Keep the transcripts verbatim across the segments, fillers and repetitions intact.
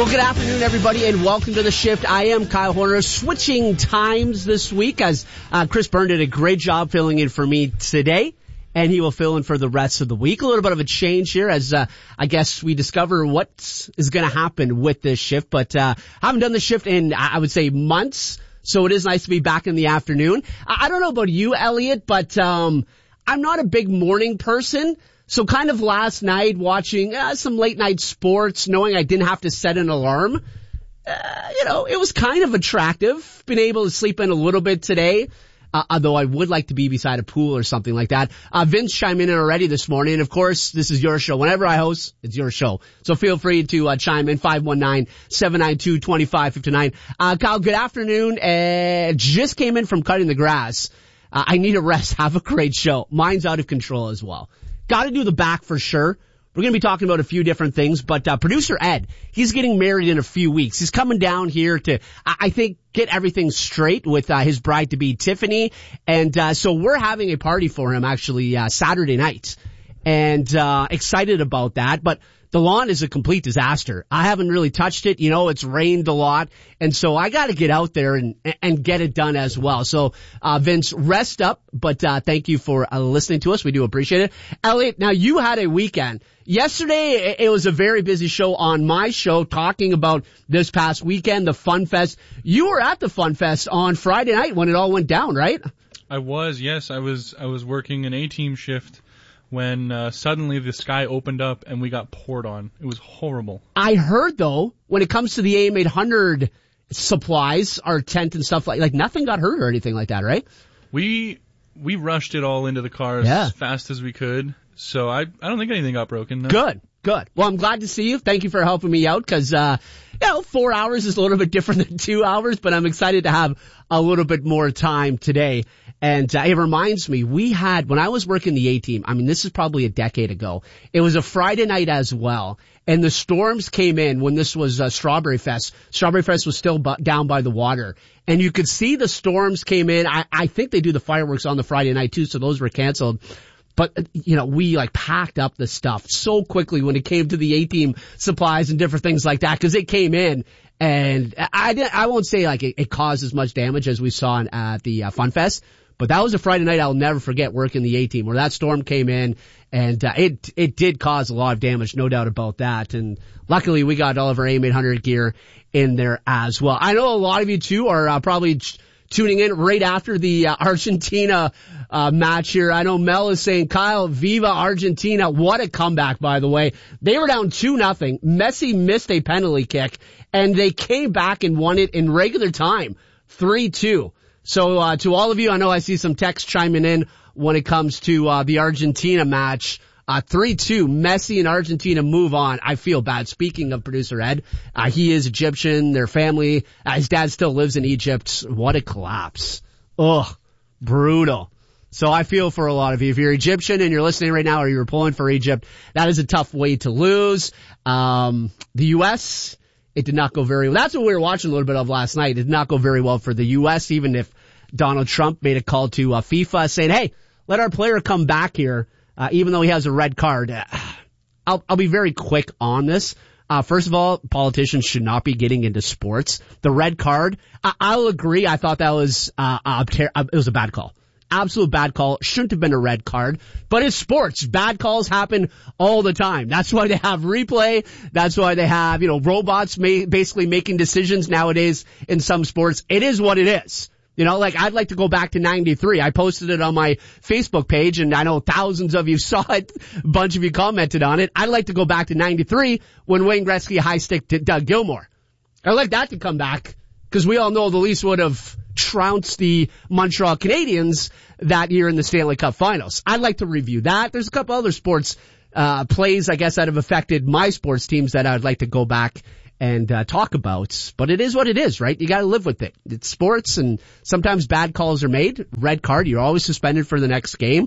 Well, good afternoon, everybody, and welcome to The Shift. I am Kyle Horner, switching times this week as uh, Chris Byrne did a great job filling in for me today, and he will fill in for the rest of the week. A little bit of a change here as uh, I guess we discover what is going to happen with this shift, but uh, I haven't done the shift in, I would say, months, so it is nice to be back in the afternoon. I, I don't know about you, Elliot, but um, I'm not a big morning person. So kind of last night watching uh, some late night sports, knowing I didn't have to set an alarm, uh, you know, it was kind of attractive. Been able to sleep in a little bit today, uh, although I would like to be beside a pool or something like that. Uh, Vince chimed in already this morning. And of course, this is your show. Whenever I host, it's your show. So feel free to uh, chime in, five one nine, seven nine two, two five five nine. Uh, Kyle, good afternoon. Uh, just came in from cutting the grass. Uh, I need a rest. Have a great show. Mine's out of control as well. Got to do the back for sure. We're going to be talking about a few different things, but uh, producer Ed, he's getting married in a few weeks. He's coming down here to, I think, get everything straight with uh, his bride-to-be, Tiffany. And uh, so we're having a party for him, actually, uh, Saturday night. And uh excited about that. But the lawn is a complete disaster. I haven't really touched it. You know, it's rained a lot. And so I got to get out there and and get it done as well. So, uh Vince, rest up. But uh thank you for uh, listening to us. We do appreciate it. Elliot, now you had a weekend. Yesterday, it was a very busy show on my show talking about this past weekend, the Fun Fest. You were at the Fun Fest on Friday night when it all went down, right? I was, yes. I was I was working an A-team shift when uh, suddenly the sky opened up and we got poured on. It was horrible. I heard, though, when it comes to the A M eight hundred supplies, our tent and stuff, like like nothing got hurt or anything like that, right? We we rushed it all into the cars yeah. as fast as we could, so I I don't think anything got broken. No. Good, good. Well, I'm glad to see you. Thank you for helping me out because, uh, you know, four hours is a little bit different than two hours, but I'm excited to have a little bit more time today. And uh, it reminds me, we had, when I was working the A-team, I mean, this is probably a decade ago, it was a Friday night as well, and the storms came in when this was uh, Strawberry Fest. Strawberry Fest was still bu- down by the water, and you could see the storms came in. I, I think they do the fireworks on the Friday night too, so those were canceled. But, you know, we like packed up the stuff so quickly when it came to the A-team supplies and different things like that, because it came in. And I, didn't, I won't say like it, it caused as much damage as we saw in, at the uh, Fun Fest. But that was a Friday night I'll never forget working the A-team where that storm came in and uh, it it did cause a lot of damage, no doubt about that. And luckily we got all of our A M eight hundred gear in there as well. I know a lot of you too are uh, probably ch- tuning in right after the uh, Argentina uh, match here. I know Mel is saying, Kyle, Viva Argentina. What a comeback, by the way. They were down two nothing. Messi missed a penalty kick and they came back and won it in regular time, three two. So, uh, to all of you, I know I see some text chiming in when it comes to, uh, the Argentina match. Uh, three two, Messi and Argentina move on. I feel bad. Speaking of producer Ed, uh, he is Egyptian, their family, uh, his dad still lives in Egypt. What a collapse. Ugh, brutal. So I feel for a lot of you. If you're Egyptian and you're listening right now or you're pulling for Egypt, that is a tough way to lose. Um, the U S, it did not go very well. That's what we were watching a little bit of last night. It did not go very well for the U S, even if Donald Trump made a call to uh, FIFA saying, hey, let our player come back here, uh, even though he has a red card. Uh, I'll, I'll be very quick on this. Uh, first of all, politicians should not be getting into sports. The red card, I, I'll agree. I thought that was, uh, uh, ter- uh, it was a bad call. Absolute bad call. Shouldn't have been a red card. But it's sports. Bad calls happen all the time. That's why they have replay. That's why they have, you know, robots ma- basically making decisions nowadays in some sports. It is what it is. You know, like I'd like to go back to ninety-three. I posted it on my Facebook page and I know thousands of you saw it. A bunch of you commented on it. I'd like to go back to ninety-three when Wayne Gretzky high stick to Doug Gilmour. I'd like that to come back because we all know the Leafs would have trounced the Montreal Canadiens that year in the Stanley Cup Finals. I'd like to review that. There's a couple other sports uh plays, I guess, that have affected my sports teams that I'd like to go back and uh, talk about. But it is what it is, right? You got to live with it. It's sports, and sometimes bad calls are made. Red card, you're always suspended for the next game.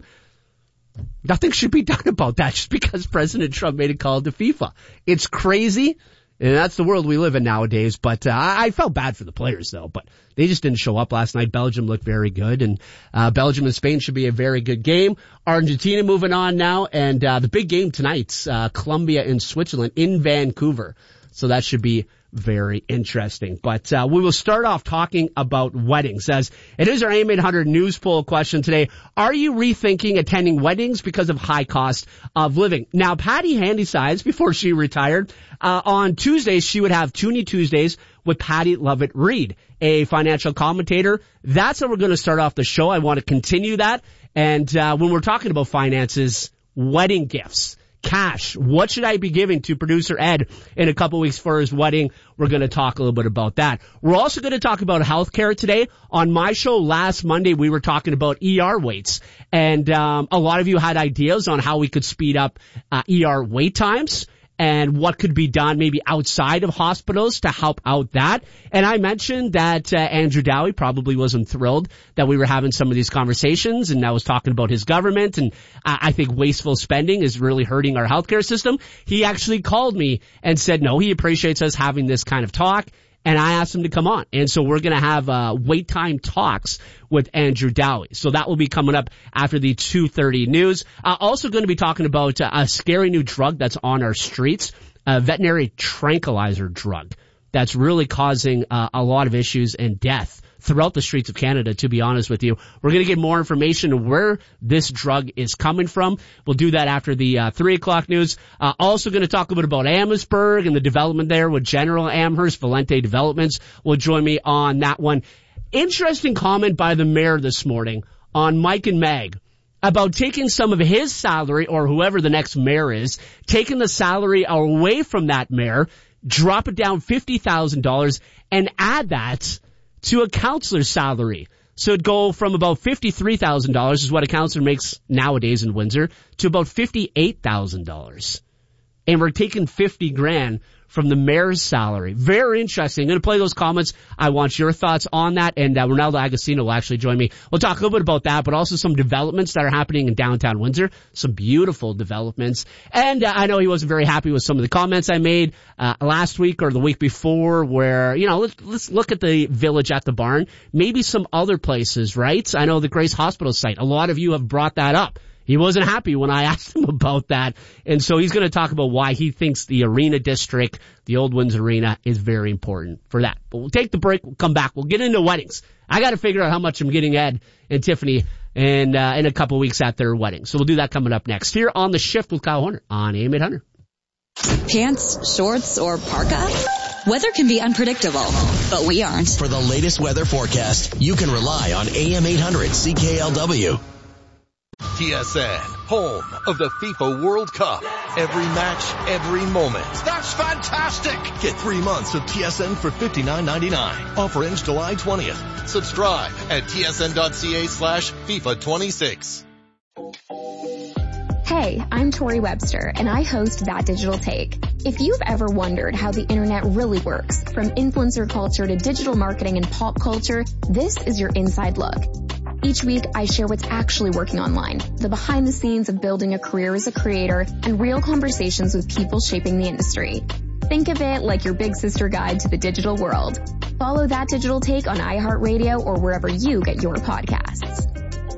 Nothing should be done about that just because President Trump made a call to FIFA. It's crazy. And that's the world we live in nowadays. But uh, I felt bad for the players, though. But they just didn't show up last night. Belgium looked very good. And uh Belgium and Spain should be a very good game. Argentina moving on now. And uh the big game tonight, uh Colombia and Switzerland in Vancouver. So that should be very interesting. But uh, we will start off talking about weddings, as it is our A M eight hundred news poll question today. Are you rethinking attending weddings because of high cost of living? Now, Patty Handysides, before she retired, uh, on Tuesdays, she would have Toonie Tuesdays with Patty Lovett-Reed, a financial commentator. That's how we're going to start off the show. I want to continue that. And uh, when we're talking about finances, wedding gifts, cash, what should I be giving to producer Ed in a couple weeks for his wedding? We're going to talk a little bit about that. We're also going to talk about healthcare today. On my show last Monday, we were talking about E R waits, and um, a lot of you had ideas on how we could speed up uh, E R wait times and what could be done maybe outside of hospitals to help out that. And I mentioned that uh, Andrew Dowie probably wasn't thrilled that we were having some of these conversations, and I was talking about his government, and I, I think wasteful spending is really hurting our healthcare system. He actually called me and said, no, he appreciates us having this kind of talk. And I asked him to come on. And so we're going to have uh wait time talks with Andrew Dowie. So that will be coming up after the two thirty news. Uh, also going to be talking about uh, a scary new drug that's on our streets, a veterinary tranquilizer drug that's really causing uh, a lot of issues and death throughout the streets of Canada, to be honest with you. We're going to get more information on where this drug is coming from. We'll do that after the uh, three o'clock news. Uh, also going to talk a bit about Amherstburg and the development there with General Amherst. Valente Developments will join me on that one. Interesting comment by the mayor this morning on Mike and Meg about taking some of his salary, or whoever the next mayor is, taking the salary away from that mayor, drop it down fifty thousand dollars, and add that to a counselor's salary. So it'd go from about fifty-three thousand dollars, is what a counselor makes nowadays in Windsor, to about fifty-eight thousand dollars. And we're taking fifty grand from the mayor's salary. Very interesting. I'm going to play those comments. I want your thoughts on that. And uh, Ronaldo Agostino will actually join me. We'll talk a little bit about that, but also some developments that are happening in downtown Windsor. Some beautiful developments. And uh, I know he wasn't very happy with some of the comments I made uh, last week or the week before, where, you know, let's, let's look at the Village at the Barn. Maybe some other places, right? I know the Grace Hospital site. A lot of you have brought that up. He wasn't happy when I asked him about that. And so he's going to talk about why he thinks the Arena District, the Old Windsor Arena, is very important for that. But we'll take the break. We'll come back. We'll get into weddings. I got to figure out how much I'm getting Ed and Tiffany in, uh, in a couple of weeks at their wedding. So we'll do that coming up next here on The Shift with Kyle Horner on A M eight hundred. Pants, shorts, or parka? Weather can be unpredictable, but we aren't. For the latest weather forecast, you can rely on A M eight hundred C K L W. T S N, home of the FIFA World Cup. Every match, every moment. That's fantastic! Get three months of T S N for fifty-nine ninety-nine. Offer ends July twentieth. Subscribe at tsn.ca slash FIFA 26. Hey, I'm Tori Webster, and I host That Digital Take. If you've ever wondered how the internet really works, from influencer culture to digital marketing and pop culture, this is your inside look. Each week, I share what's actually working online, the behind the scenes of building a career as a creator, and real conversations with people shaping the industry. Think of it like your big sister guide to the digital world. Follow That Digital Take on iHeartRadio or wherever you get your podcasts.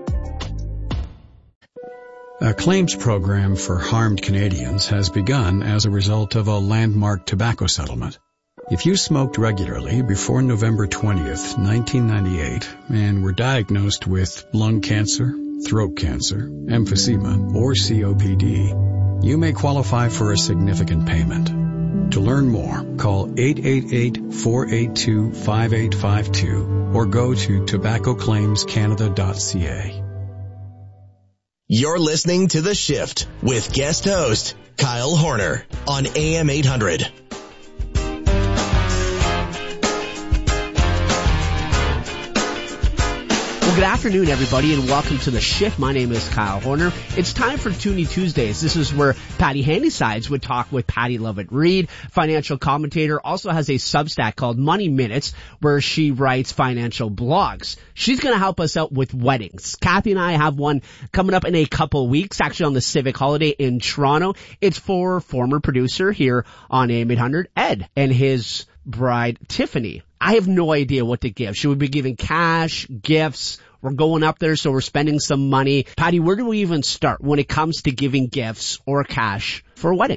A claims program for harmed Canadians has begun as a result of a landmark tobacco settlement. If you smoked regularly before November twentieth, nineteen ninety-eight, and were diagnosed with lung cancer, throat cancer, emphysema, or C O P D, you may qualify for a significant payment. To learn more, call eight eight eight, four eight two, five eight five two or go to tobacco claims canada dot c a. You're listening to The Shift with guest host Kyle Horner on A M eight hundred. Good afternoon, everybody, and welcome to The Shift. My name is Kyle Horner. It's time for Toonie Tuesdays. This is where Patty Handysides would talk with Patty Lovett-Reed, financial commentator, also has a Substack called Money Minutes, where she writes financial blogs. She's going to help us out with weddings. Kathy and I have one coming up in a couple weeks, actually on the Civic Holiday in Toronto. It's for former producer here on A M eight hundred, Ed, and his bride, Tiffany. I have no idea what to give. Should we be giving cash, gifts? We're going up there, so we're spending some money. Patty, where do we even start when it comes to giving gifts or cash for weddings?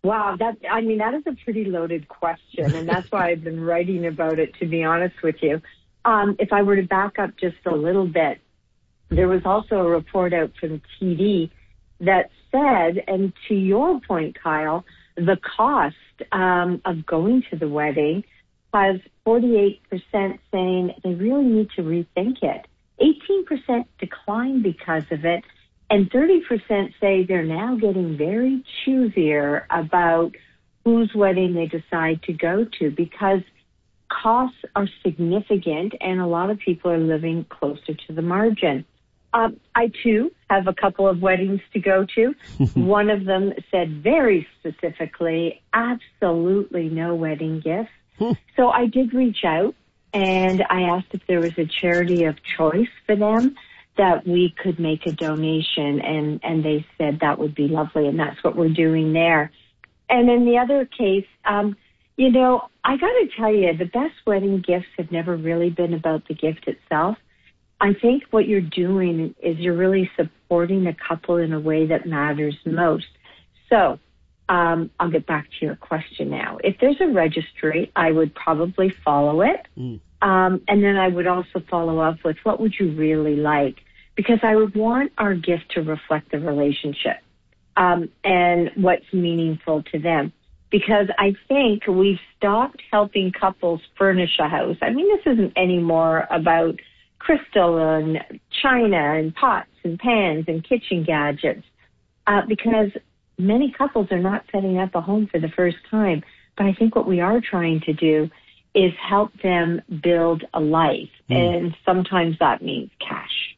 Wow, that I mean, that is a pretty loaded question, and that's why I've been writing about it, to be honest with you. Um, if I were to back up just a little bit, there was also a report out from T D that said, and to your point, Kyle, the cost um, of going to the wedding has forty-eight percent saying they really need to rethink it. eighteen percent decline because of it, and thirty percent say they're now getting very choosier about whose wedding they decide to go to because costs are significant and a lot of people are living closer to the margin. Um, I, too, have a couple of weddings to go to. One of them said very specifically, absolutely no wedding gifts. So I did reach out and I asked if there was a charity of choice for them that we could make a donation, and, and they said that would be lovely, and that's what we're doing there. And in the other case, um, you know, I got to tell you, the best wedding gifts have never really been about the gift itself. I think what you're doing is you're really supporting a couple in a way that matters most. So um, I'll get back to your question now. If there's a registry, I would probably follow it. Mm. Um, and then I would also follow up with what would you really like? Because I would want our gift to reflect the relationship um, and what's meaningful to them. Because I think we've stopped helping couples furnish a house. I mean, this isn't anymore about crystal and china and pots and pans and kitchen gadgets uh, because many couples are not setting up a home for the first time. But I think what we are trying to do is help them build a life. Mm. And sometimes that means cash.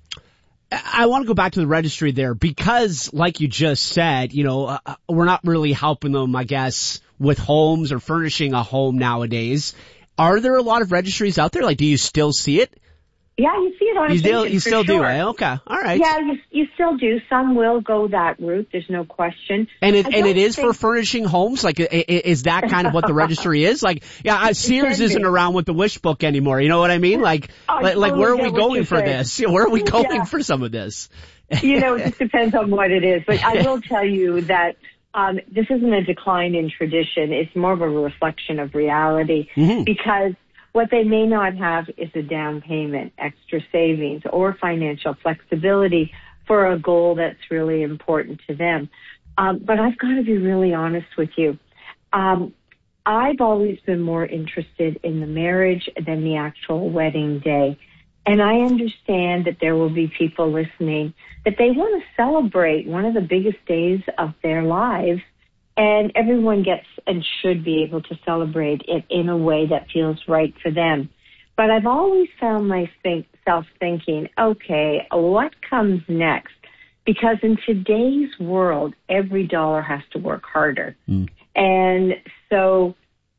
I want to go back to the registry there because, like you just said, you know, uh, we're not really helping them, I guess, with homes or furnishing a home nowadays. Are there a lot of registries out there? Like, do you still see it? Yeah, you see it on you still, occasion, You still sure. do, eh? Okay, all right. Yeah, you you still do. Some will go that route. There's no question. And it and it is think... for furnishing homes. Like, is that kind of what the registry is? Like, yeah, Sears isn't around with the wish book anymore. You know what I mean? Like, oh, like, like, where are we going for saying. this? Where are we going yeah. for some of this? You know, it just depends on what it is. But I will tell you that um, this isn't a decline in tradition. It's more of a reflection of reality mm-hmm. because what they may not have is a down payment, extra savings, or financial flexibility for a goal that's really important to them. Um, but I've got to be really honest with you. Um, I've always been more interested in the marriage than the actual wedding day. And I understand that there will be people listening that they want to celebrate one of the biggest days of their lives. And everyone gets and should be able to celebrate it in a way that feels right for them. But I've always found myself thinking, okay, what comes next? Because in today's world, every dollar has to work harder. Mm. And so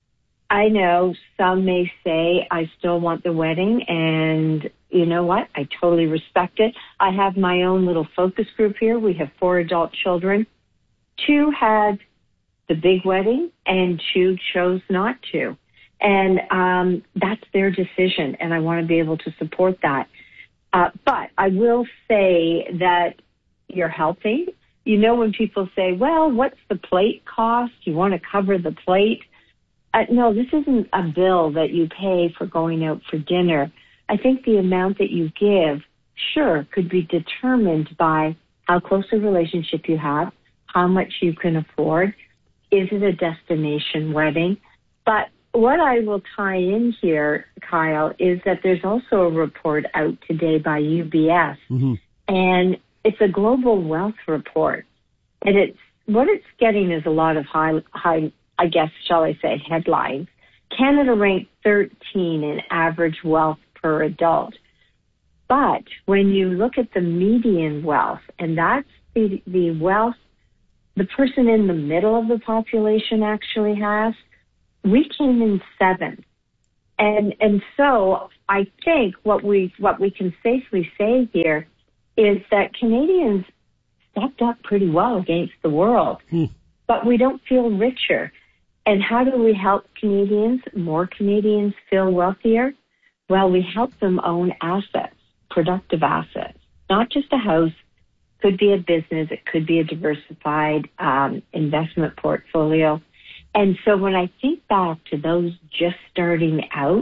I know some may say, I still want the wedding, and you know what? I totally respect it. I have my own little focus group here. We have four adult children. Two had the big wedding, and two chose not to. And um, that's their decision, and I want to be able to support that. Uh, but I will say that you're helping. You know, when people say, well, what's the plate cost? You want to cover the plate? Uh, no, this isn't a bill that you pay for going out for dinner. I think the amount that you give, sure, could be determined by how close a relationship you have, how much you can afford. Is it a destination wedding? But what I will tie in here, Kyle, is that there's also a report out today by U B S, mm-hmm. and it's a global wealth report. And it's what it's getting is a lot of high, high, I guess, shall I say, headlines. Canada ranked thirteen in average wealth per adult. But when you look at the median wealth, and that's the, the wealth the person in the middle of the population actually has, we came in seventh. And and so I think what we what we can safely say here is that Canadians stepped up pretty well against the world, hmm. but we don't feel richer. And how do we help Canadians, more Canadians, feel wealthier? Well, we help them own assets, productive assets, not just a house, could be a business, it could be a diversified um, investment portfolio. And so when I think back to those just starting out,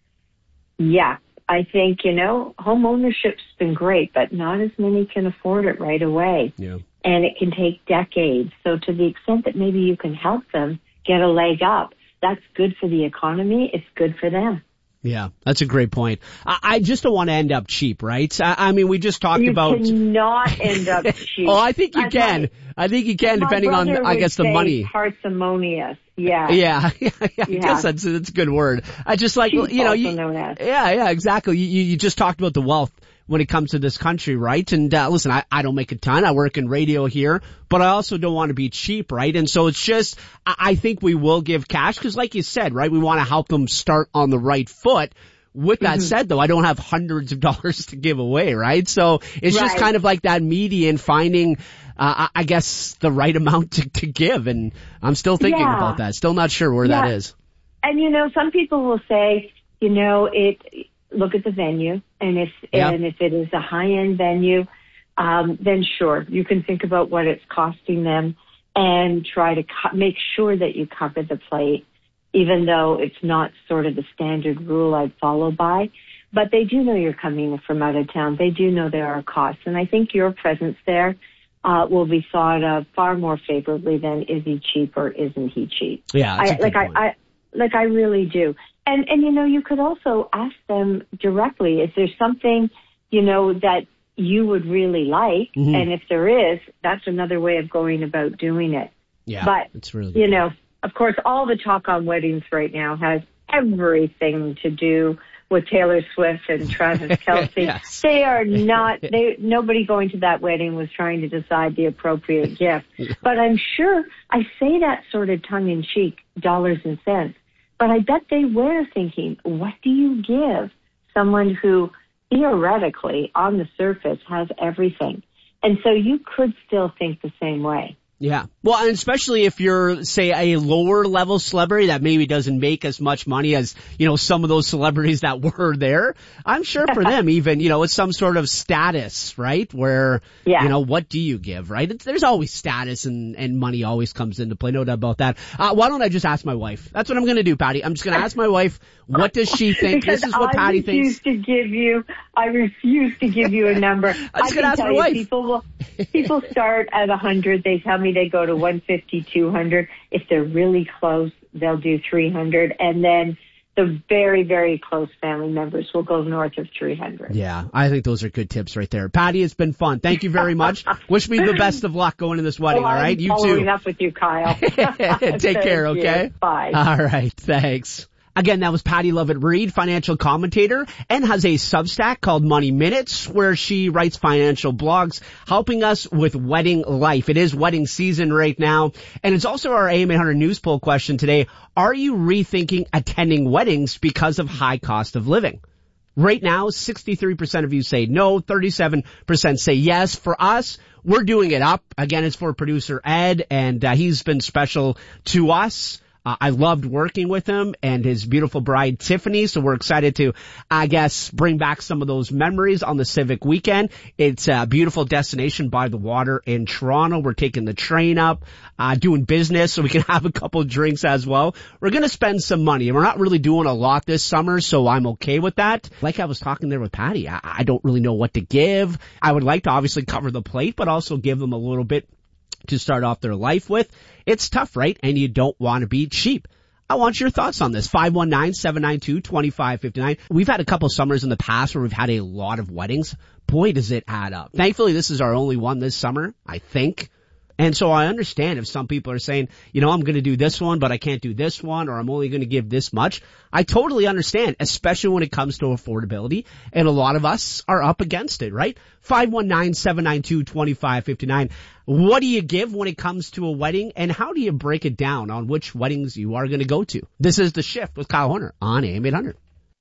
yeah, I think, you know, home ownership's been great, but not as many can afford it right away. Yeah. And it can take decades. So to the extent that maybe you can help them get a leg up, that's good for the economy. It's good for them. Yeah, that's a great point. I, I just don't want to end up cheap, right? I, I mean, we just talked you about... You cannot end up cheap. Oh, I think you That's can. right. I think you can, depending on, I guess, the money. Parsimonious. Yeah. Yeah, yeah, yeah, I Yeah. guess that's, that's a good word. I just like, Cheap you know, also you, known as. yeah, yeah, exactly. You, you, you just talked about the wealth when it comes to this country, right? And, uh, listen, I, I don't make a ton. I work in radio here, but I also don't want to be cheap, right? And so it's just, I, I think we will give cash because like you said, right, we want to help them start on the right foot. With that Mm-hmm. said, though, I don't have hundreds of dollars to give away, right? So it's just Right. kind of like that median finding, uh, I guess, the right amount to, to give. And I'm still thinking Yeah. about that. Still not sure where Yeah. that is. And, you know, some people will say, you know, it, look at the venue. And if, Yeah. and if it is a high-end venue, um, then sure, you can think about what it's costing them and try to co- make sure that you cover the plate, even though it's not sort of the standard rule I'd follow by. But they do know you're coming from out of town. They do know there are costs. And I think your presence there uh, will be thought of far more favorably than is he cheap or isn't he cheap. Yeah, that's a I, good like point. I, I like I really do. And and you know, you could also ask them directly, is there something, you know, that you would really like? Mhm. And if there is, that's another way of going about doing it. Yeah, But it's really good. you know, of course, all the talk on weddings right now has everything to do with Taylor Swift and Travis Kelce. Yes. They are not, they, nobody going to that wedding was trying to decide the appropriate gift. But I'm sure, I say that sort of tongue in cheek, dollars and cents, but I bet they were thinking, what do you give someone who theoretically on the surface has everything? And so you could still think the same way. Yeah. Well, and especially if you're, say, a lower level celebrity that maybe doesn't make as much money as, you know, some of those celebrities that were there. I'm sure for them even, you know, it's some sort of status, right? Where, Yeah. you know, what do you give, right? It's, there's always status and, and money always comes into play. No doubt about that. Uh, why don't I just ask my wife? That's what I'm going to do, Patty. I'm just going to ask my wife, what does she think? Because This is what I Patty refuse thinks. to give you, I refuse to give you a number. I'm just I gonna can ask tell my you, wife. people will, people start at a hundred. They tell me they go to one fifty, two hundred. If they're really close, they'll do three hundred, and then the very, very close family members will go north of three hundred. Yeah, I think those are good tips right there. Patty, it's been fun. Thank you very much. Wish me the best of luck going to this wedding, Well, all right? I'm You following too. up with you, Kyle. Take Thank care, you. okay? Bye. All right, thanks. Again, that was Patty Levitt-Reid, financial commentator, and has a Substack called Money Minutes, where she writes financial blogs, helping us with wedding life. It is wedding season right now, and it's also our A M eight hundred news poll question today. Are you rethinking attending weddings because of high cost of living? Right now, sixty-three percent of you say no, thirty-seven percent say yes. For us, we're doing it up. Again, it's for producer Ed, and uh, he's been special to us. Uh, I loved working with him and his beautiful bride, Tiffany. So we're excited to, I guess, bring back some of those memories on the Civic weekend. It's a beautiful destination by the water in Toronto. We're taking the train up, uh, doing business so we can have a couple drinks as well. We're going to spend some money. We're not really doing a lot this summer, so I'm okay with that. Like I was talking there with Patty, I, I don't really know what to give. I would like to obviously cover the plate, but also give them a little bit to start off their life with. It's tough, right? And you don't want to be cheap. I want your thoughts on this. five one nine, seven nine two, two five five nine. We've had a couple summers in the past where we've had a lot of weddings. Boy, does it add up. Thankfully, this is our only one this summer, I think. And so I understand if some people are saying, you know, I'm going to do this one, but I can't do this one, or I'm only going to give this much. I totally understand, especially when it comes to affordability. And a lot of us are up against it, right? five one nine, seven nine two, two five five nine. What do you give when it comes to a wedding? And how do you break it down on which weddings you are going to go to? This is The Shift with Kyle Horner on A M eight hundred.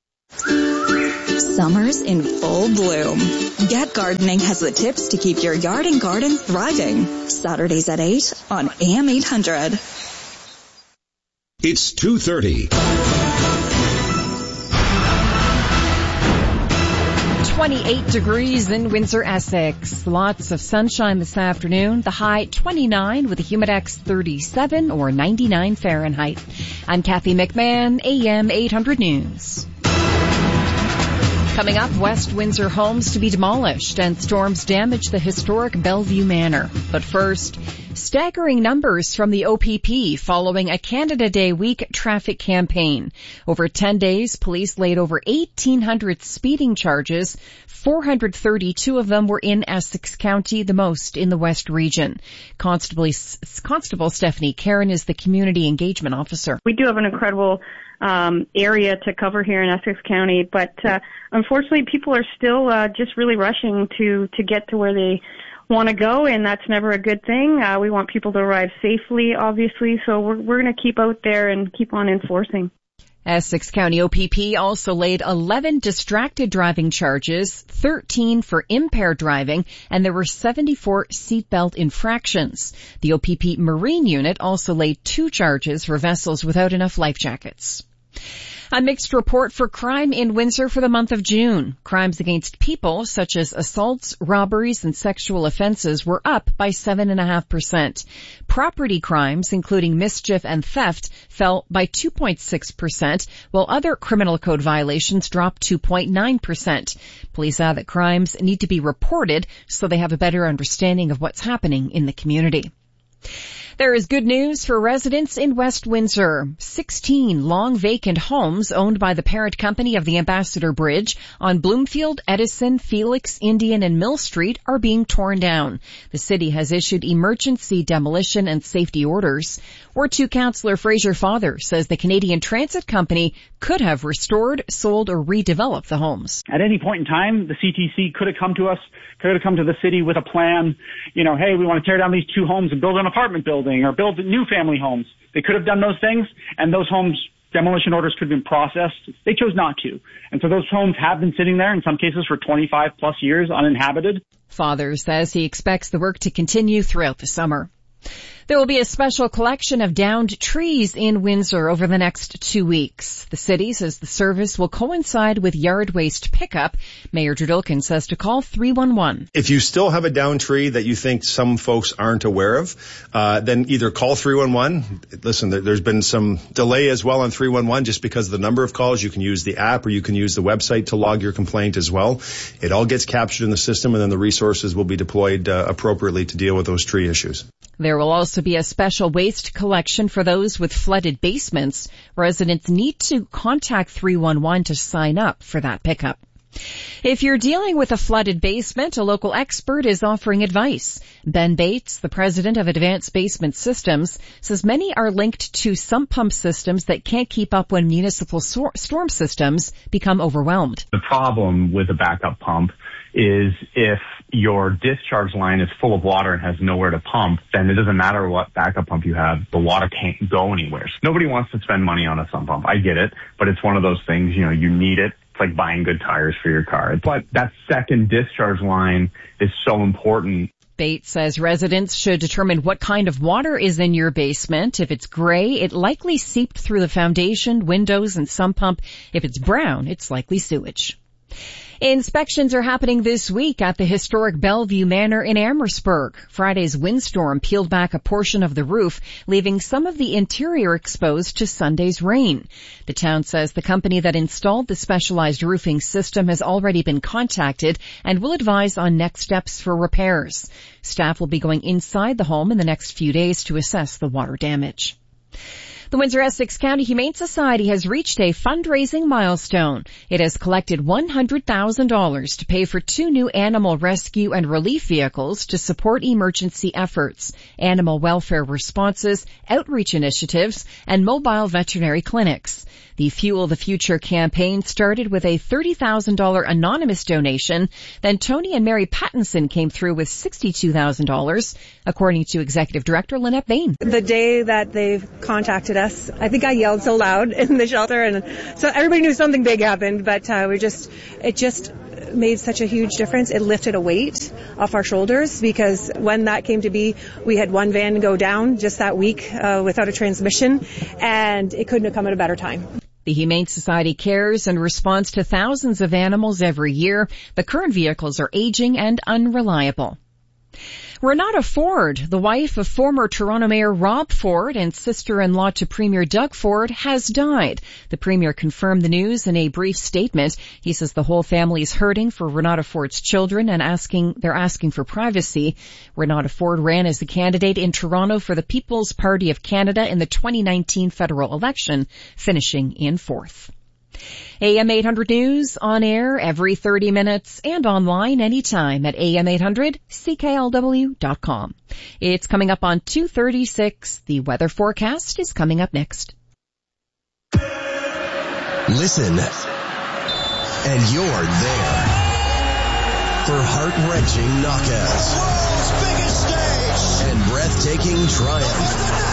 Summer's in full bloom. Get Gardening has the tips to keep your yard and garden thriving. Saturdays at eight on A M eight hundred. It's two thirty. twenty-eight degrees in Windsor, Essex. Lots of sunshine this afternoon. The high twenty-nine with a humidex thirty-seven or ninety-nine Fahrenheit. I'm Kathy McMahon, A M eight hundred News. Coming up, West Windsor homes to be demolished and storms damage the historic Bellevue Manor. But first, staggering numbers from the O P P following a Canada Day week traffic campaign. Over ten days, police laid over eighteen hundred speeding charges. four hundred thirty-two of them were in Essex County, the most in the West region. Constable, Constable Stephanie Karen is the community engagement officer. We do have an incredible um area to cover here in Essex County, but uh, unfortunately people are still uh, just really rushing to to get to where they want to go, and that's never a good thing. Uh, we want people to arrive safely, obviously, so we're, we're going to keep out there and keep on enforcing. Essex County O P P also laid eleven distracted driving charges, thirteen for impaired driving, and there were seventy-four seatbelt infractions. The O P P Marine Unit also laid two charges for vessels without enough life jackets. A mixed report for crime in Windsor for the month of June. Crimes against people, such as assaults, robberies, and sexual offenses, were up by seven point five percent. Property crimes, including mischief and theft, fell by two point six percent, while other criminal code violations dropped two point nine percent. Police add that crimes need to be reported so they have a better understanding of what's happening in the community. There is good news for residents in West Windsor. sixteen long vacant homes owned by the parent company of the Ambassador Bridge on Bloomfield, Edison, Felix, Indian, and Mill Street are being torn down. The city has issued emergency demolition and safety orders. Ward two Councillor Fraser Father says the Canadian Transit Company could have restored, sold, or redeveloped the homes. At any point in time, the C T C could have come to us, could have come to the city with a plan. You know, hey, we want to tear down these two homes and build an apartment building or build new family homes. They could have done those things, and those homes, demolition orders could have been processed. They chose not to. And so those homes have been sitting there, in some cases for twenty-five plus years, uninhabited. Father says he expects the work to continue throughout the summer. There will be a special collection of downed trees in Windsor over the next two weeks. The city says the service will coincide with yard waste pickup. Mayor Dredulkin says to call three one one. If you still have a downed tree that you think some folks aren't aware of, uh, then either call three one one. Listen, there, there's been some delay as well on three one one just because of the number of calls. You can use the app or you can use the website to log your complaint as well. It all gets captured in the system, and then the resources will be deployed uh, appropriately to deal with those tree issues. There will also be a special waste collection for those with flooded basements. Residents need to contact three one one to sign up for that pickup. If you're dealing with a flooded basement, a local expert is offering advice. Ben Bates, the president of Advanced Basement Systems, says many are linked to sump pump systems that can't keep up when municipal so- storm systems become overwhelmed. The problem with a backup pump is if your discharge line is full of water and has nowhere to pump, then it doesn't matter what backup pump you have, the water can't go anywhere. Nobody wants to spend money on a sump pump. I get it, but it's one of those things, you know, you need it. It's like buying good tires for your car. But that second discharge line is so important. Bates says residents should determine what kind of water is in your basement. If it's gray, it likely seeped through the foundation, windows, and sump pump. If it's brown, it's likely sewage. Inspections are happening this week at the historic Bellevue Manor in Amherstburg. Friday's windstorm peeled back a portion of the roof, leaving some of the interior exposed to Sunday's rain. The town says the company that installed the specialized roofing system has already been contacted and will advise on next steps for repairs. Staff will be going inside the home in the next few days to assess the water damage. The Windsor-Essex County Humane Society has reached a fundraising milestone. It has collected one hundred thousand dollars to pay for two new animal rescue and relief vehicles to support emergency efforts, animal welfare responses, outreach initiatives, and mobile veterinary clinics. The Fuel the Future campaign started with a thirty thousand dollars anonymous donation. Then Tony and Mary Pattinson came through with sixty-two thousand dollars, according to Executive Director Lynette Bain. The day that they contacted us, I think I yelled so loud in the shelter, and so everybody knew something big happened, but uh, we just, it just made such a huge difference. It lifted a weight off our shoulders, because when that came to be, we had one van go down just that week uh, without a transmission, and it couldn't have come at a better time. The Humane Society cares and responds to thousands of animals every year. The current vehicles are aging and unreliable. Renata Ford, the wife of former Toronto Mayor Rob Ford and sister-in-law to Premier Doug Ford, has died. The Premier confirmed the news in a brief statement. He says the whole family is hurting for Renata Ford's children and asking, they're asking for privacy. Renata Ford ran as a candidate in Toronto for the People's Party of Canada in the twenty nineteen federal election, finishing in fourth. A M eight hundred News on air every thirty minutes and online anytime at A M eight hundred C K L W dot com. It's coming up on two thirty-six. The weather forecast is coming up next. Listen, and you're there for heart-wrenching knockouts, the world's biggest stage, and breathtaking triumph.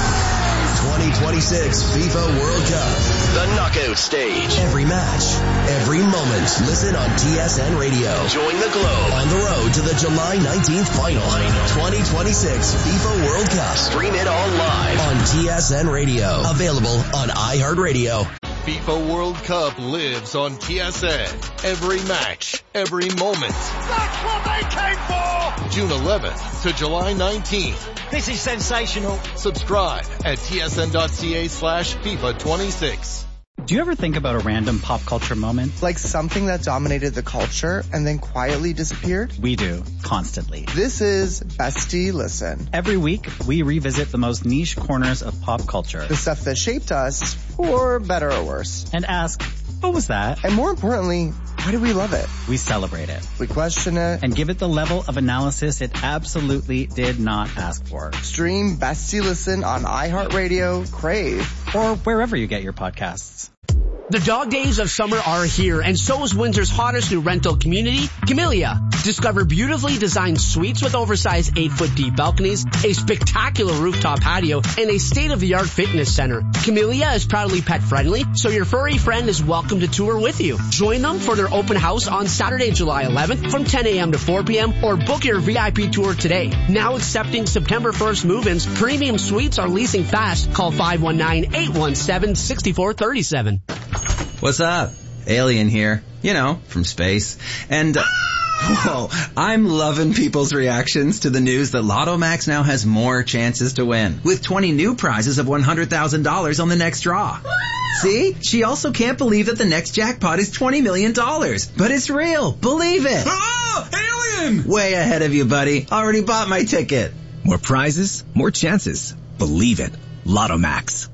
twenty twenty-six FIFA World Cup, the knockout stage. Every match, every moment. Listen on T S N Radio. Join the globe on the road to the July nineteenth final. twenty twenty-six FIFA World Cup. Stream it all live on T S N Radio. Available on iHeartRadio. FIFA World Cup lives on T S N. Every match, every moment. That's what they came for! June eleventh to July nineteenth. This is sensational. Subscribe at tsn.ca slash FIFA 26. Do you ever think about a random pop culture moment? Like something that dominated the culture and then quietly disappeared? We do, constantly. This is Bestie Listen. Every week, we revisit the most niche corners of pop culture. The stuff that shaped us, for better or worse. And ask, what was that? And more importantly, why do we love it? We celebrate it. We question it. And give it the level of analysis it absolutely did not ask for. Stream Bestie Listen on iHeartRadio, Crave, or wherever you get your podcasts. The dog days of summer are here, and so is Windsor's hottest new rental community, Camellia. Discover beautifully designed suites with oversized eight-foot deep balconies, a spectacular rooftop patio, and a state-of-the-art fitness center. Camellia is proudly pet-friendly, so your furry friend is welcome to tour with you. Join them for their open house on Saturday, July eleventh from ten a.m. to four p.m. or book your V I P tour today. Now accepting September first move-ins, premium suites are leasing fast. Call five one nine, eight one seven, six four three seven. What's up? Alien here. You know, from space. And, uh, whoa, I'm loving people's reactions to the news that Lotto Max now has more chances to win, with twenty new prizes of one hundred thousand dollars on the next draw. See? She also can't believe that the next jackpot is twenty million dollars. But it's real. Believe it. Oh, alien! Way ahead of you, buddy. Already bought my ticket. More prizes, more chances. Believe it. Lotto Max.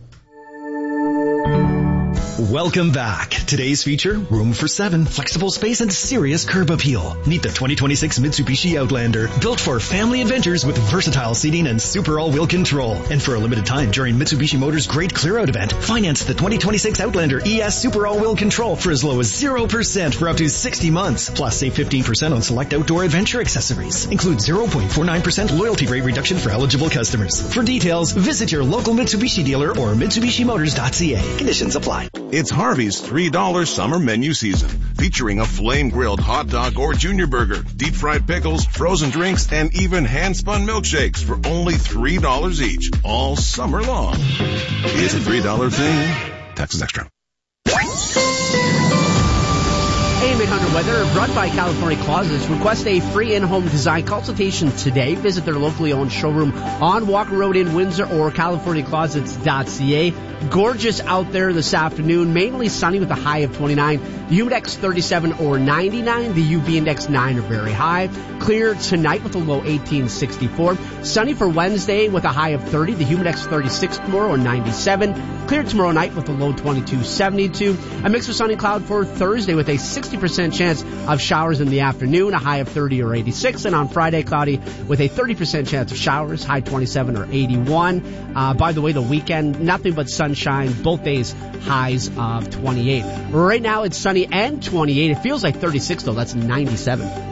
Welcome back. Today's feature, room for seven, flexible space, and serious curb appeal. Meet the twenty twenty-six Mitsubishi Outlander, built for family adventures with versatile seating and super all-wheel control. And for a limited time during Mitsubishi Motors' Great Clear Out event, finance the twenty twenty-six Outlander E S Super All-Wheel Control for as low as zero percent for up to sixty months. Plus, save fifteen percent on select outdoor adventure accessories. Include zero point four nine percent loyalty rate reduction for eligible customers. For details, visit your local Mitsubishi dealer or Mitsubishi Motors dot C A. Conditions apply. It's Harvey's three dollar summer menu season, featuring a flame-grilled hot dog or junior burger, deep-fried pickles, frozen drinks, and even hand-spun milkshakes for only three dollars each, all summer long. It's a three dollar thing. Taxes extra. A M eight hundred weather brought by California Closets. Request a free in-home design consultation today. Visit their locally owned showroom on Walker Road in Windsor or california closets dot c a. Gorgeous out there this afternoon. Mainly sunny with a high of twenty-nine. The humidex thirty-seven or ninety-nine. The U V index nine or very high. Clear tonight with a low eighteen sixty-four. Sunny for Wednesday with a high of thirty. The humidex thirty-six tomorrow or ninety-seven. Clear tomorrow night with a low twenty-two seventy-two. A mix of sun and cloud for Thursday with a sixty percent chance of showers in the afternoon. A high of thirty or eighty-six. And on Friday, cloudy with a thirty percent chance of showers. High twenty-seven or eighty-one. Uh, by the way, the weekend, nothing but sunshine. Both days, highs of twenty-eight. Right now, it's sunny and twenty-eight. It feels like thirty-six, though. That's ninety-seven.